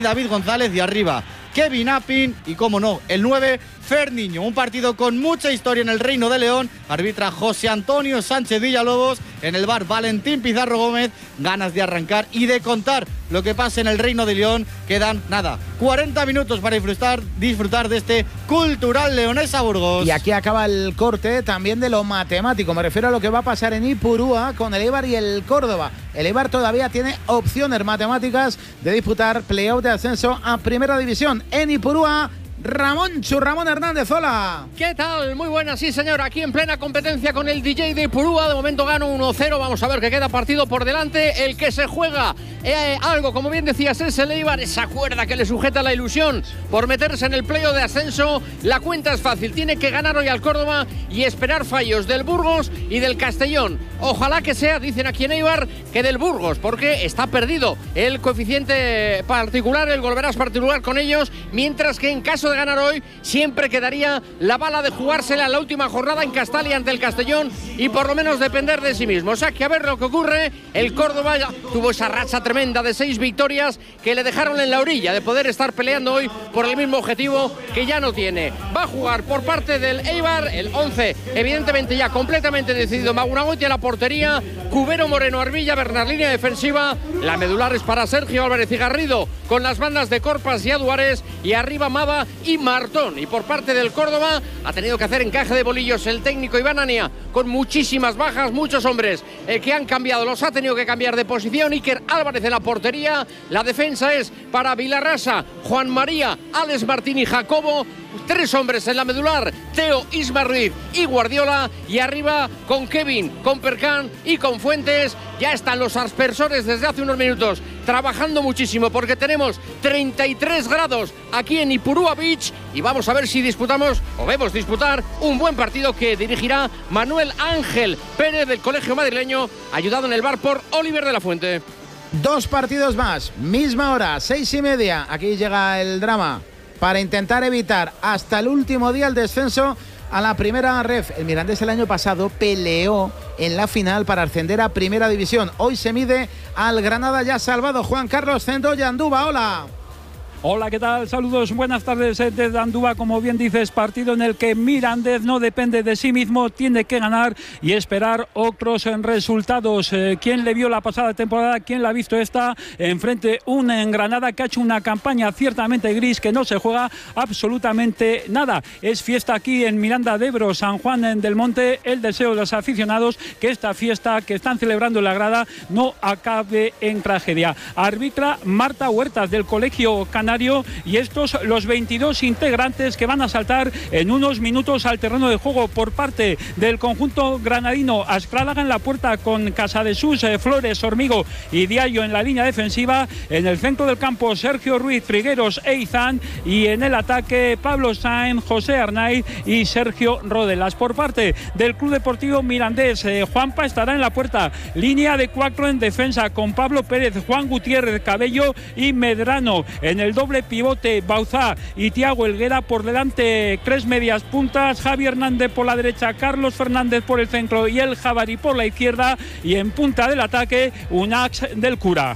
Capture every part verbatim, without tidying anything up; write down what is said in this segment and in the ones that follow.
David González y arriba Kevin Appin y, como no, el nueve, Fer Niño. Un partido con mucha historia en el Reino de León. Arbitra José Antonio Sánchez Villalobos. En el bar Valentín Pizarro Gómez. Ganas de arrancar y de contar lo que pasa en el Reino de León. Quedan, nada, cuarenta minutos para disfrutar, disfrutar de este Cultural Leonesa Burgos. Y aquí acaba el corte también de lo matemático. Me refiero a lo que va a pasar en Ipurúa con el Eibar y el Córdoba. El Eibar todavía tiene opciones matemáticas de disputar playoff de ascenso a Primera División. En Ipurúa, Ramón Churramón Hernández, hola. ¿Qué tal? Muy buenas, sí señor, aquí en plena competencia con el D J de Ipurúa. De momento gana uno cero, vamos a ver que queda partido por delante. El que se juega eh, algo, como bien decías, es el Eibar, esa cuerda que le sujeta la ilusión por meterse en el playoff de ascenso. La cuenta es fácil, tiene que ganar hoy al Córdoba y esperar fallos del Burgos y del Castellón. Ojalá que sea, dicen aquí en Eibar, que del Burgos, porque está perdido el coeficiente particular, el golverás particular con ellos, mientras que en caso de ganar hoy siempre quedaría la bala de jugársela en la última jornada en Castalia ante el Castellón y por lo menos depender de sí mismo. O sea que a ver lo que ocurre. El Córdoba ya tuvo esa racha tremenda de seis victorias que le dejaron en la orilla de poder estar peleando hoy por el mismo objetivo que ya no tiene. Va a jugar por parte del Eibar el once, evidentemente ya completamente decidido. Magunagoiti a la portería, Cubero, Moreno, Arbilla, Bernard línea defensiva. La medular es para Sergio Álvarez y Garrido con las bandas de Corpas y Aduares y arriba Mava y Martón. Y por parte del Córdoba ha tenido que hacer encaje de bolillos el técnico Iván Ania con muchísimas bajas, muchos hombres eh, que han cambiado, los ha tenido que cambiar de posición. Iker Álvarez en la portería, la defensa es para Vilarrasa, Juan María, Alex Martín y Jacobo. Tres hombres en la medular, Teo, Isma Ruiz y Guardiola. Y arriba con Kevin, con Percán y con Fuentes. Ya están los aspersores desde hace unos minutos trabajando muchísimo porque tenemos treinta y tres grados aquí en Ipurúa Beach y vamos a ver si disputamos o vemos disputar un buen partido que dirigirá Manuel Ángel Pérez del Colegio Madrileño, ayudado en el bar por Oliver de la Fuente. Dos partidos más, misma hora, seis y media. Aquí llega el drama para intentar evitar hasta el último día el descenso a la primera ref. El Mirandés el año pasado peleó en la final para ascender a Primera División. Hoy se mide al Granada ya salvado. Juan Carlos Centolla, Andúba, hola. Hola, ¿qué tal? Saludos, buenas tardes desde Andúba. Como bien dices, partido en el que Mirandés no depende de sí mismo, tiene que ganar y esperar otros resultados. Eh, ¿Quién le vio la pasada temporada? ¿Quién la ha visto esta? Enfrente un en Granada que ha hecho una campaña ciertamente gris, que no se juega absolutamente nada. Es fiesta aquí en Miranda de Ebro, San Juan del Monte. El deseo de los aficionados que esta fiesta que están celebrando en la grada no acabe en tragedia. Arbitra Marta Huertas del Colegio Canario y estos los veintidós integrantes que van a saltar en unos minutos al terreno de juego por parte del conjunto granadino. Ascrálaga en la puerta con Casadesús, eh, Flores, Hormigo y Diallo en la línea defensiva. En el centro del campo Sergio Ruiz, Trigueros e Izán, y en el ataque Pablo Sáenz, José Arnaiz y Sergio Rodelas. Por parte del Club Deportivo Mirandés, eh, Juanpa estará en la puerta, línea de cuatro en defensa con Pablo Pérez, Juan Gutiérrez, Cabello y Medrano. En el doble pivote Bauzá y Tiago Helguera, por delante tres medias puntas, Javi Hernández por la derecha, Carlos Fernández por el centro y el Javari por la izquierda, y en punta del ataque Unax del Cura.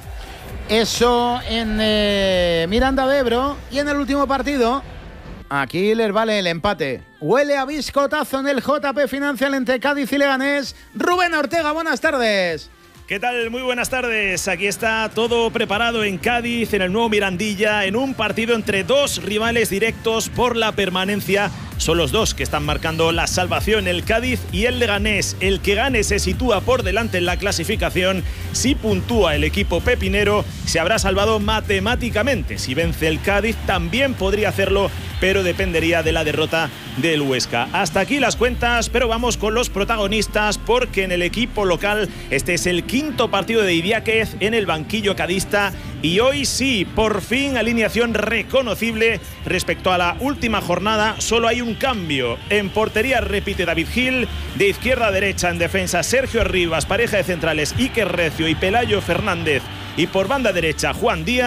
Eso en eh, Miranda de Ebro. Y en el último partido, aquí les vale el empate. Huele a biscotazo en el J P Financial entre Cádiz y Leganés. Rubén Ortega, buenas tardes. ¿Qué tal? Muy buenas tardes. Aquí está todo preparado en Cádiz, en el nuevo Mirandilla, en un partido entre dos rivales directos por la permanencia. Son los dos que están marcando la salvación, el Cádiz y el Leganés. El que gane se sitúa por delante en la clasificación. Si puntúa el equipo pepinero, se habrá salvado matemáticamente. Si vence el Cádiz, también podría hacerlo, pero dependería de la derrota del Huesca. Hasta aquí las cuentas, pero vamos con los protagonistas, porque en el equipo local este es el quinto partido de Idiáquez en el banquillo cadista. Y hoy sí, por fin alineación reconocible respecto a la última jornada. Solo hay un cambio. En portería repite David Gil, de izquierda a derecha en defensa Sergio Rivas, pareja de centrales Iker Recio y Pelayo Fernández, y por banda derecha Juan Díaz.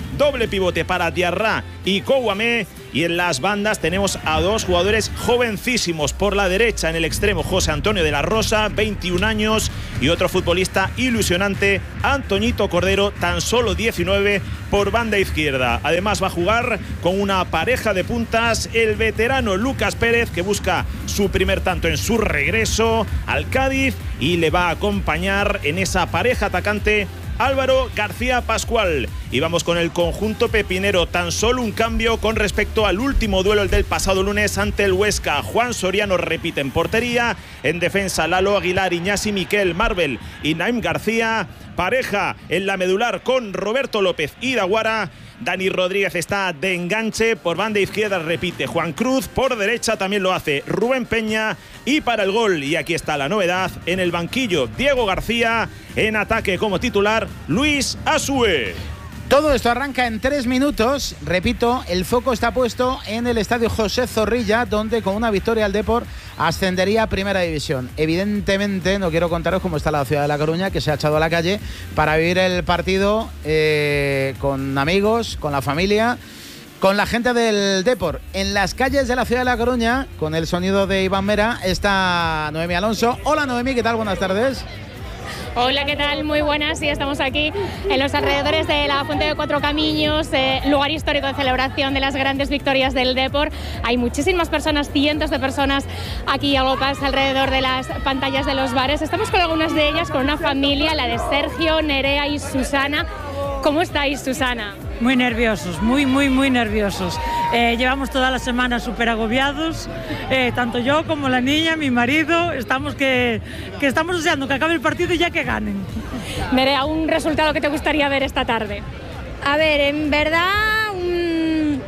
doble pivote para Diarra y Kouamé. Y en las bandas tenemos a dos jugadores jovencísimos. Por la derecha, en el extremo, José Antonio de la Rosa, veintiún años, y otro futbolista ilusionante, Antoñito Cordero, tan solo diecinueve, por banda izquierda. Además va a jugar con una pareja de puntas, el veterano Lucas Pérez, que busca su primer tanto en su regreso al Cádiz, y le va a acompañar en esa pareja atacante Álvaro García Pascual. Y vamos con el conjunto pepinero. Tan solo un cambio con respecto al último duelo, el del pasado lunes ante el Huesca. Juan Soriano repite en portería. En defensa, Lalo Aguilar, Iñasi Miquel, Marvel y Naim García. Pareja en la medular con Roberto López y Daguara. Dani Rodríguez está de enganche. Por banda izquierda repite Juan Cruz. Por derecha también lo hace Rubén Peña. Y para el gol, y aquí está la novedad, en el banquillo Diego García. En ataque como titular, Luis Asue. Todo esto arranca en tres minutos. Repito, el foco está puesto en el estadio José Zorrilla, donde con una victoria el Depor ascendería a Primera División. Evidentemente, no quiero contaros cómo está la ciudad de La Coruña, que se ha echado a la calle para vivir el partido eh, con amigos, con la familia, con la gente del Depor. En las calles de la ciudad de La Coruña, con el sonido de Iván Mera, está Noemí Alonso. Hola Noemí, ¿qué tal? Buenas tardes. Hola, ¿qué tal? Muy buenas. Sí, estamos aquí en los alrededores de la Fuente de Cuatro Camiños, eh, lugar histórico de celebración de las grandes victorias del Depor. Hay muchísimas personas, cientos de personas aquí agolpadas alrededor de las pantallas de los bares. Estamos con algunas de ellas, con una familia, la de Sergio, Nerea y Susana. ¿Cómo estáis, Susana? Muy nerviosos, muy, muy, muy nerviosos. Eh, llevamos toda la semana súper agobiados, eh, tanto yo como la niña, mi marido, estamos que, que estamos deseando que acabe el partido y ya que ganen. Nerea, ¿un resultado que te gustaría ver esta tarde? A ver, en verdad un,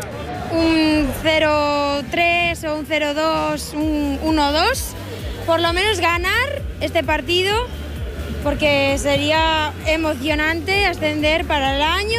un cero tres o un cero dos, un uno dos, por lo menos ganar este partido, porque sería emocionante ascender para el año,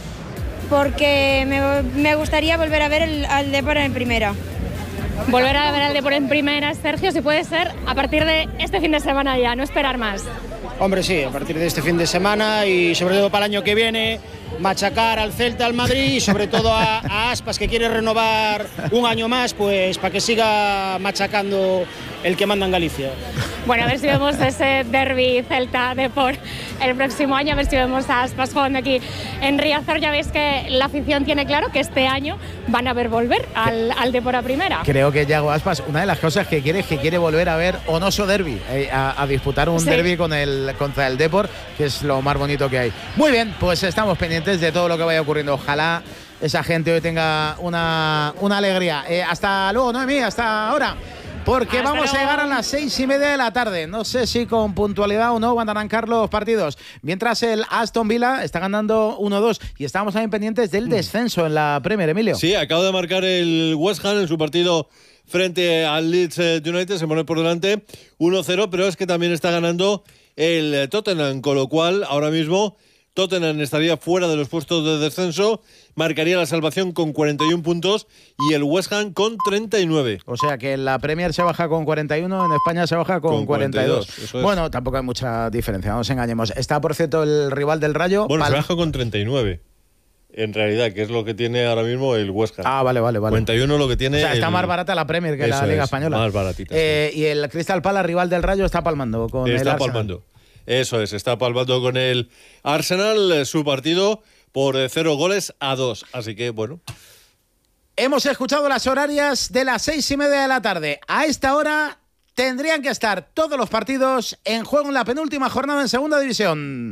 porque me, me gustaría volver a ver el, al Depor en primera. Volver a ver al Depor en primera, Sergio, si puede ser a partir de este fin de semana ya, no esperar más. Hombre, sí, a partir de este fin de semana y sobre todo para el año que viene, machacar al Celta, al Madrid y sobre todo a, a Aspas, que quiere renovar un año más, pues para que siga machacando el que manda en Galicia. Bueno, a ver si vemos ese derbi Celta-Depor el próximo año, a ver si vemos a Aspas jugando aquí en Riazor. Ya veis que la afición tiene claro que este año van a ver volver al, al Depor a primera. Creo que Yago Aspas, una de las cosas que quiere es que quiere volver a ver Onoso Derbi, eh, a, a disputar un sí. derbi con el, contra el Depor, que es lo más bonito que hay. Muy bien, pues estamos pendientes de todo lo que vaya ocurriendo. Ojalá esa gente hoy tenga una, una alegría. Eh, hasta luego, Noemí, hasta ahora. Porque Hasta vamos luego. a llegar a las seis y media de la tarde. No sé si con puntualidad o no van a arrancar los partidos. Mientras el Aston Villa está ganando uno dos. Y estábamos también pendientes del descenso en la Premier, Emilio. Sí, acaba de marcar el West Ham en su partido frente al Leeds United. Se pone por delante uno cero, pero es que también está ganando el Tottenham. Con lo cual, ahora mismo, Tottenham estaría fuera de los puestos de descenso, marcaría la salvación con cuarenta y uno puntos y el West Ham con treinta y nueve. O sea que en la Premier se baja con cuarenta y uno, en España se baja con, con cuarenta y dos. cuarenta y dos, eso es. Bueno, tampoco hay mucha diferencia, no nos engañemos. Está, por cierto, el rival del Rayo. Bueno, Pal- se baja con treinta y nueve. En realidad, que es lo que tiene ahora mismo el West Ham. Ah, vale, vale, vale. cuarenta y uno lo que tiene. O sea, está el... más barata la Premier que eso la Liga es, Española. Más baratita. Eh, sí. Y el Crystal Palace, rival del Rayo, está palmando con está el Arsenal. palmando. Eso es, está palmando con el Arsenal su partido por cero goles a dos. Así que, bueno. Hemos escuchado las horarias de las seis y media de la tarde. A esta hora tendrían que estar todos los partidos en juego en la penúltima jornada en Segunda División,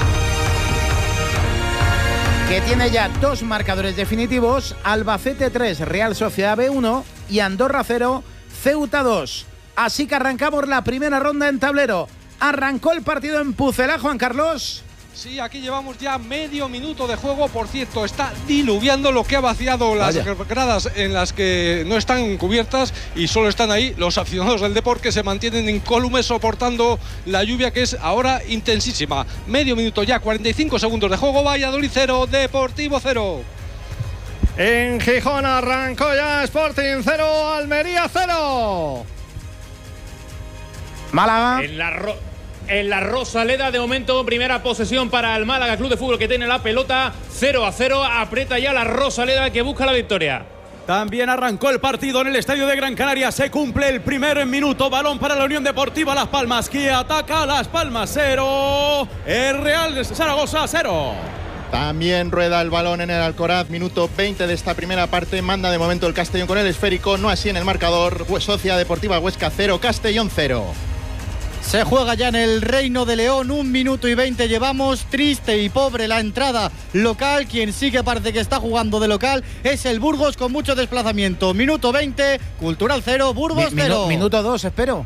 que tiene ya dos marcadores definitivos: Albacete tres, Real Sociedad B uno y Andorra cero, Ceuta dos. Así que arrancamos la primera ronda en tablero. Arrancó el partido en Pucelá, Juan Carlos. Sí, aquí llevamos ya medio minuto de juego. Por cierto, está diluviando, lo que ha vaciado las Vaya. gradas en las que no están cubiertas y solo están ahí los aficionados del Depor, que se mantienen incólumes soportando la lluvia, que es ahora intensísima. Medio minuto ya, cuarenta y cinco segundos de juego. Valladolid cero, Deportivo cero. En Gijón arrancó ya Sporting cero, Almería cero. Málaga. En la, ro en la Rosaleda. De momento, primera posesión para el Málaga Club de Fútbol, que tiene la pelota. cero a cero, aprieta ya la Rosaleda, que busca la victoria. También arrancó el partido en el estadio de Gran Canaria. Se cumple el primer minuto. Balón para la Unión Deportiva Las Palmas, que ataca. Las Palmas cero, el Real Zaragoza cero. También rueda el balón en el Alcoraz, minuto veinte de esta primera parte. Manda de momento el Castellón con el esférico, no así en el marcador. Sociedad Deportiva Huesca cero, Castellón cero. Se juega ya en el Reino de León, un minuto y veinte llevamos. Triste y pobre la entrada local. Quien sí que parece que está jugando de local es el Burgos, con mucho desplazamiento. Minuto veinte, Cultural cero, Burgos Mi, cero. Minuto dos, espero.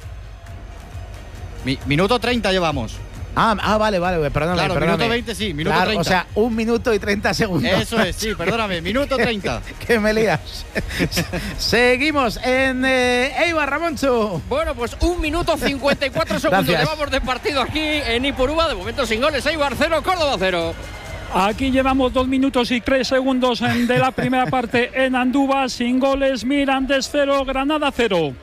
Mi, minuto treinta llevamos. Ah, ah, vale, vale, perdóname, Claro, perdóname. minuto veinte, sí, minuto claro, treinta. O sea, un minuto y treinta segundos. Eso es, sí, perdóname, minuto treinta. Que me lías. Seguimos en eh, Eibar, Ramoncho. Bueno, pues un minuto cincuenta y cuatro segundos Gracias. llevamos de partido aquí en Ipurúa. De momento sin goles, Eibar cero, Córdoba cero. Aquí llevamos dos minutos y tres segundos de la primera parte en Andúba, sin goles. Mirandés cero, Granada cero.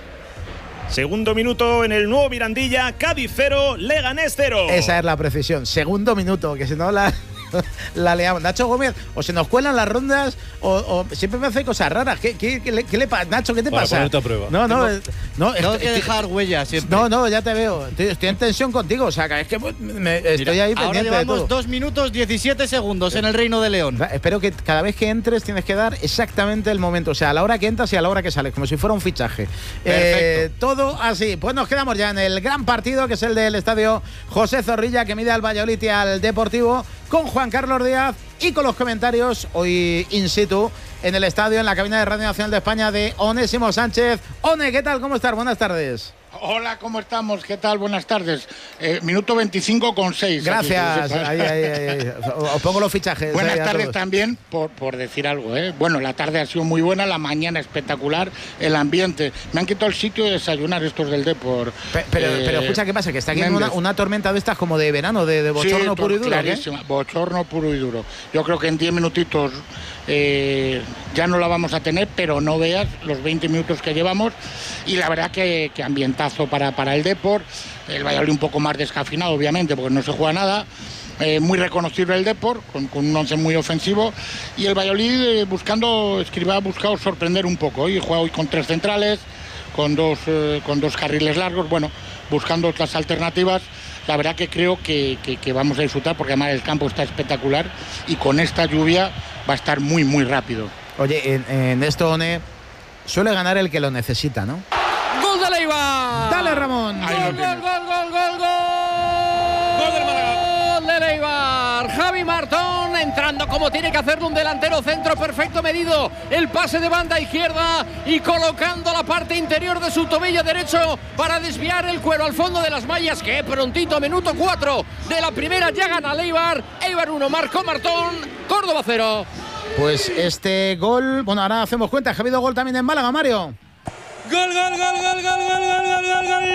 Segundo minuto en el nuevo Mirandilla, Cádiz cero, Leganés cero. Esa es la precisión. Segundo minuto, que si no la, la leamos. Nacho Gómez, o se nos cuelan las rondas, o, o siempre me hace cosas raras. ¿Qué, qué, qué le, qué le pasa? Nacho, ¿qué te Para pasa? ponerte a prueba. No, no, Tengo- no. Tengo estoy- que dejar huellas siempre. No, no, ya te veo. Estoy, estoy en tensión contigo. O sea, que es que me- estoy Mira, ahí ahora pendiente de llevamos todo. dos minutos diecisiete segundos en el Reino de León. Va, Espero que cada vez que entres tienes que dar exactamente el momento, o sea, a la hora que entras y a la hora que sales, como si fuera un fichaje. Eh, todo así. Pues nos quedamos ya en el gran partido, que es el del estadio José Zorrilla, que mide al Valladolid y al Deportivo, con Juan Carlos Díaz y con los comentarios hoy in situ en el estadio, en la cabina de Radio Nacional de España, de Onésimo Sánchez. One, ¿qué tal? ¿Cómo estás? Buenas tardes. Hola, ¿cómo estamos? ¿Qué tal? Buenas tardes. Eh, minuto veinticinco con seis. Gracias. Ahí, ahí, ahí. Os pongo los fichajes. Buenas ahí a tardes todos. también, por, por decir algo. ¿eh? Bueno, la tarde ha sido muy buena, la mañana espectacular, el ambiente. Me han quitado el sitio de desayunar estos del Depor. Pe- Pero, Eh, pero escucha, ¿qué pasa? Que está aquí una, Méndez. una tormenta de estas como de verano, de, de bochorno Sí, puro y duro. ¿o qué? clarísima, bochorno puro y duro. Yo creo que en diez minutitos eh, ya no la vamos a tener, pero no veas los veinte minutos que llevamos. Y la verdad que, que ambientazo para, para el Depor. El Valladolid un poco más descafinado, obviamente, porque no se juega nada. Eh, muy reconocible el Depor, con, con un once muy ofensivo. Y el Valladolid eh, buscando, Escribá ha buscado sorprender un poco. Y juega hoy con tres centrales, con dos, eh, con dos carriles largos, bueno, buscando otras alternativas. La verdad que creo que, que, que vamos a disfrutar, porque además el campo está espectacular y con esta lluvia va a estar muy, muy rápido. Oye, en, en esto, One, suele ganar el que lo necesita, ¿no? ¡Gol de Leibar! Dale, Ramón. ¡Gol, gol, gol, gol, gol, gol! ¡Gol del Málaga! ¡Gol de Leibar! Javi Martón entrando como tiene que hacerlo un delantero centro perfecto medido. El pase de banda izquierda y colocando la parte interior de su tobillo derecho para desviar el cuero al fondo de las mallas. ¡Qué prontito! Minuto cuatro de la primera ya gana Leibar. Eibar uno, marcó Martón. Córdoba cero. Pues este gol, bueno, ahora hacemos cuenta, que ha habido gol también en Málaga, Mario. Gol, gol, gol, gol, gol, gol, gol, gol, gol, gol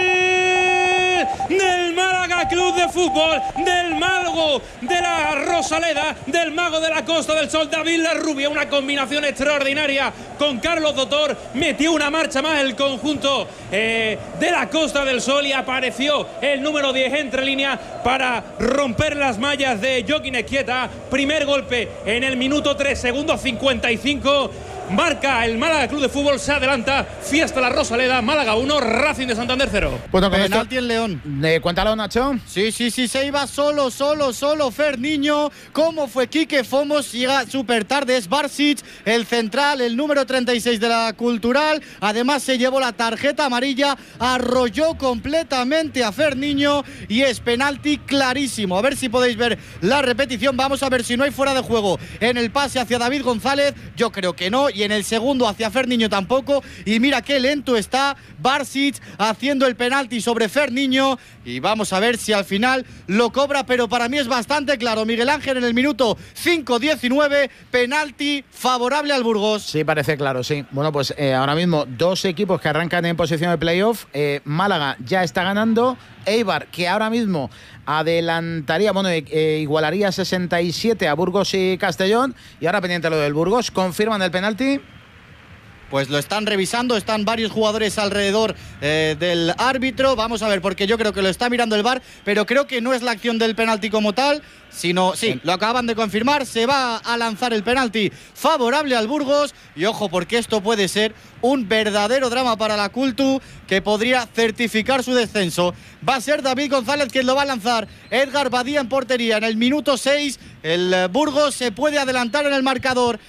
del Málaga Club de Fútbol, del mago de la Rosaleda, del mago de la Costa del Sol, David La Rubia. Una combinación extraordinaria con Carlos Dotor. Metió una marcha más el conjunto eh, de la Costa del Sol y apareció el número diez entre líneas para romper las mallas de Joaquín Esquieta. Primer golpe en el minuto tres, segundo cincuenta y cinco. Marca el Málaga Club de Fútbol, se adelanta. Fiesta la Rosaleda, Málaga uno, Racing de Santander cero. Bueno, con Penalti esto, en León. eh, cuéntalo, Nacho. Sí, sí, sí, se iba solo, solo, solo Fer Niño. ¿Cómo fue Quique Fomos? Llega súper tarde, es Barsic, el central, el número treinta y seis de la Cultural. Además se llevó la tarjeta amarilla, arrolló completamente a Fer Niño y es penalti clarísimo. A ver si podéis ver la repetición. Vamos a ver si no hay fuera de juego en el pase hacia David González. Yo creo que no. Y en el segundo hacia Fer Niño tampoco. Y mira qué lento está Barsic haciendo el penalti sobre Fer Niño. Y vamos a ver si al final lo cobra, pero para mí es bastante claro. Miguel Ángel en el minuto cinco diecinueve, penalti favorable al Burgos. Sí, parece claro, sí. Bueno, pues eh, ahora mismo dos equipos que arrancan en posición de playoff. Eh, Málaga ya está ganando. Eibar, que ahora mismo adelantaría, bueno, eh, eh, igualaría sesenta y siete a Burgos y Castellón. Y ahora pendiente lo del Burgos. ¿Confirman el penalti? pues lo están revisando, están varios jugadores alrededor eh, del árbitro. Vamos a ver, porque yo creo que lo está mirando el V A R, pero creo que no es la acción del penalti como tal, sino, sí, lo acaban de confirmar, se va a lanzar el penalti favorable al Burgos, y ojo, porque esto puede ser un verdadero drama para la Cultu, que podría certificar su descenso. Va a ser David González quien lo va a lanzar. Edgar Badía en portería en el minuto seis. El Burgos se puede adelantar en el marcador